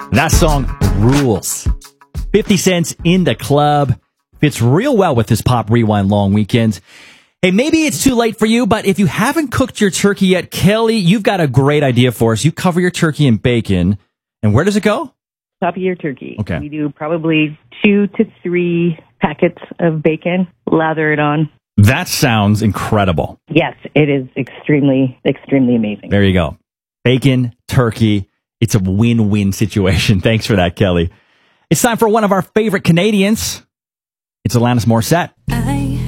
That song rules. 50 Cent in the Club fits real well with this Pop Rewind long weekend. Hey, maybe it's too late for you, but if you haven't cooked your turkey yet, Kelly, you've got a great idea for us. You cover your turkey in bacon. And where does it go? Top of your turkey. Okay. We do probably 2 to 3 packets of bacon, lather it on. That sounds incredible. Yes, it is extremely, extremely amazing. There you go. Bacon, turkey. It's a win-win situation. Thanks for that, Kelly. It's time for one of our favorite Canadians. It's Alanis Morissette.